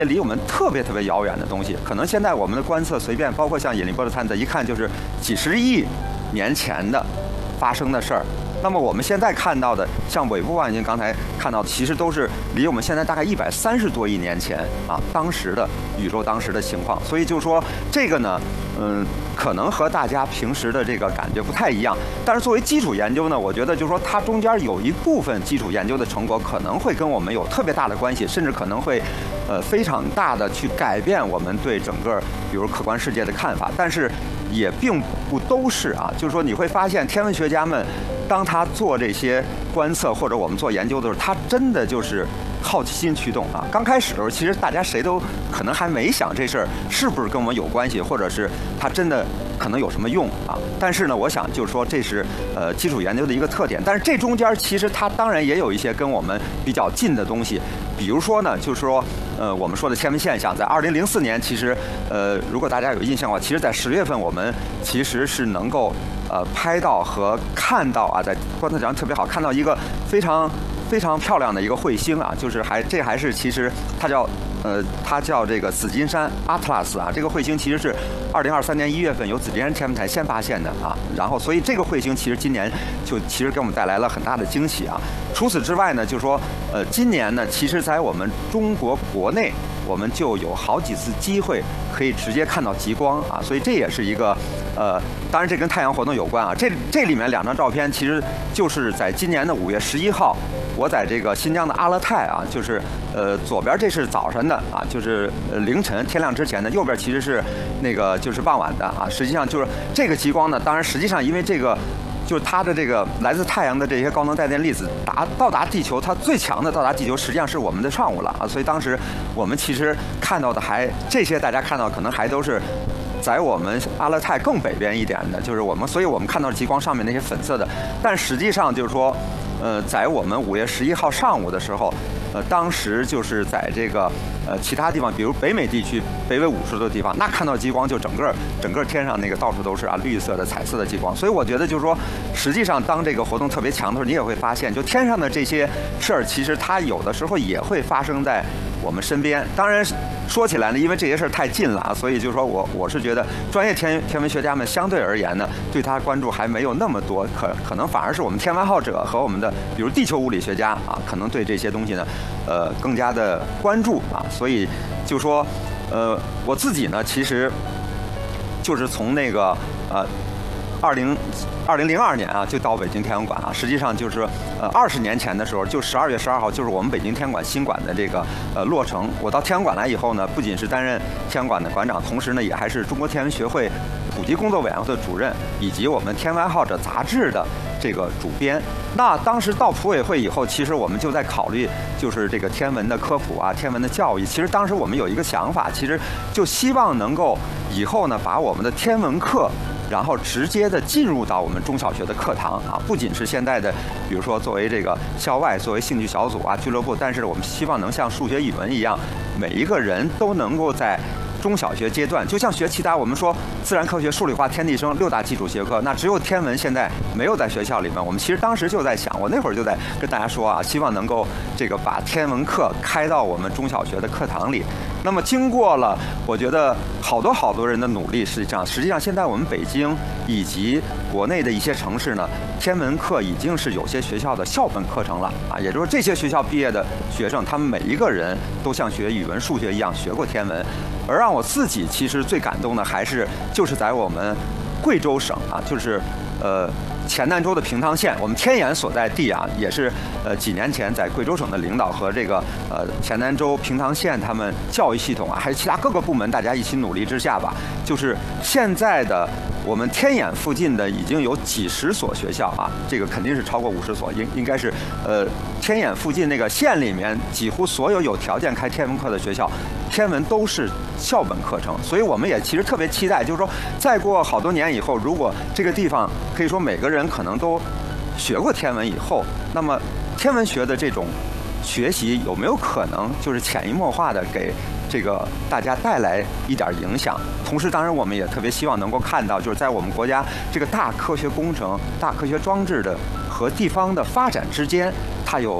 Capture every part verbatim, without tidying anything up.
离我们特别特别遥远的东西，可能现在我们的观测随便，包括像引力波的探测，一看就是几十亿年前的发生的事儿。那么我们现在看到的，像韦布望远镜刚才看到的，其实都是离我们现在大概一百三十多亿年前啊，当时的宇宙当时的情况。所以就说这个呢，嗯，可能和大家平时的这个感觉不太一样。但是作为基础研究呢，我觉得就是说它中间有一部分基础研究的成果可能会跟我们有特别大的关系，甚至可能会呃非常大的去改变我们对整个比如客观世界的看法。但是也并不都是啊，就是说你会发现天文学家们，当他做这些观测或者我们做研究的时候，他真的就是好奇心驱动啊。刚开始的时候，其实大家谁都可能还没想这事儿是不是跟我们有关系，或者是它真的可能有什么用啊。但是呢，我想就是说这是呃基础研究的一个特点。但是这中间其实它当然也有一些跟我们比较近的东西，比如说呢，就是说呃我们说的天文现象，在二零零四年，其实呃如果大家有印象的话，其实在十月份我们其实是能够呃拍到和看到啊，在观测上特别好看到一个非常非常漂亮的一个彗星啊，就是还这还是其实它叫呃它叫这个紫金山 Atlas 啊，这个彗星其实是二零二三年一月份由紫金山天文台先发现的啊，然后所以这个彗星其实今年就其实给我们带来了很大的惊喜啊。除此之外呢，就是说呃今年呢，其实在我们中国国内，我们就有好几次机会可以直接看到极光啊，所以这也是一个呃，当然这跟太阳活动有关啊。这这里面两张照片其实就是在今年的五月十一号，我在这个新疆的阿勒泰啊，就是呃左边这是早晨的啊，就是呃凌晨天亮之前的，右边其实是那个就是傍晚的啊。实际上就是这个极光呢，当然实际上因为这个。就是它的这个来自太阳的这些高能带电粒子达到达地球，它最强的到达地球，实际上是我们的上午了啊。所以当时我们其实看到的还这些，大家看到可能还都是在我们阿勒泰更北边一点的，就是我们，所以我们看到极光上面那些粉色的，但实际上就是说，呃，在我们五月十一号上午的时候。呃，当时就是在这个呃其他地方，比如北美地区北纬五十度的地方，那看到极光就整个整个天上那个到处都是啊绿色的彩色的极光。所以我觉得就是说，实际上当这个活动特别强的时候，你也会发现，就天上的这些事儿，其实它有的时候也会发生在我们身边。当然说起来呢，因为这些事儿太近了啊，所以就是说我我是觉得专业天天文学家们相对而言呢，对它关注还没有那么多，可可能反而是我们天文爱好者和我们的比如地球物理学家啊，可能对这些东西呢。呃，更加的关注啊，所以就说，呃，我自己呢，其实就是从那个呃，二零二零零二年啊，就到北京天文馆啊，实际上就是呃二十年前的时候，就十二月十二号，就是我们北京天文馆新馆的这个呃落成。我到天文馆来以后呢，不仅是担任天文馆的馆长，同时呢，也还是中国天文学会普及工作委员会的主任，以及我们天文爱好者杂志的这个主编。那当时到普委会以后，其实我们就在考虑，就是这个天文的科普啊，天文的教育。其实当时我们有一个想法，其实就希望能够以后呢，把我们的天文课，然后直接的进入到我们中小学的课堂啊，不仅是现在的，比如说作为这个校外，作为兴趣小组啊、俱乐部，但是我们希望能像数学、语文一样，每一个人都能够在中小学阶段，就像学其他我们说自然科学、数理化、天地生六大基础学科，那只有天文现在没有在学校里面。我们其实当时就在想，我那会儿就在跟大家说啊，希望能够这个把天文课开到我们中小学的课堂里。那么经过了，我觉得好多好多人的努力，实际上，实际上现在我们北京以及国内的一些城市呢，天文课已经是有些学校的校本课程了啊，也就是说这些学校毕业的学生，他们每一个人都像学语文、数学一样学过天文。而让我自己其实最感动的还是就是在我们贵州省啊，就是呃黔南州的平塘县，我们天眼所在地啊，也是呃几年前在贵州省的领导和这个呃黔南州平塘县他们教育系统啊，还有其他各个部门大家一起努力之下吧，就是现在的我们天眼附近的已经有几十所学校啊，这个肯定是超过五十所，应应该是呃天眼附近那个县里面几乎所有有条件开天文课的学校，天文都是校本课程。所以我们也其实特别期待，就是说再过好多年以后，如果这个地方可以说每个人可能都学过天文以后，那么天文学的这种学习有没有可能就是潜移默化的给这个大家带来一点影响？同时当然我们也特别希望能够看到，就是在我们国家这个大科学工程、大科学装置的和地方的发展之间，它有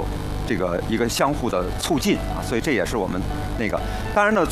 这个一个相互的促进啊，所以这也是我们那个。当然呢，